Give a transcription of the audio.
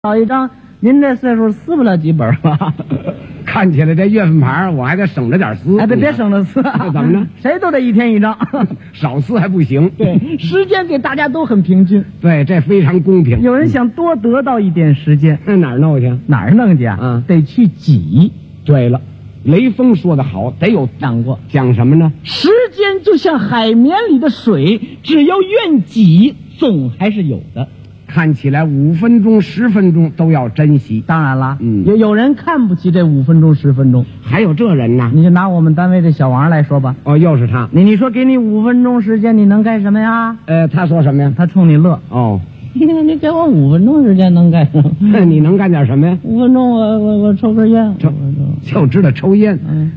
少一张，您这岁数撕不了几本吧？ 看起来这月份牌我还得省着点撕。 哎，别省着撕， 怎么着？ 谁都得一天一张， 少撕还不行。 对，时间给大家都很平均。 对，这非常公平。 有人想多得到一点时间， 那哪儿弄去？ 哪儿弄去啊？得去挤。 对了，雷锋说得好，得有讲过， 讲什么呢？ 时间就像海绵里的水，只要愿挤，总还是有的。 看起来5分钟、10分钟都要珍惜。 当然了，有人看不起这5分钟、10分钟， 还有这人呢。 你就拿我们单位的小王来说吧。 哦，又是他。 你说给你5分钟时间，你能干什么呀？ 他说什么呀？ 他冲你乐。 哦， 你给我5分钟时间能干什么？ 你能干点什么呀？ 5分钟我抽根烟， 就知道抽烟。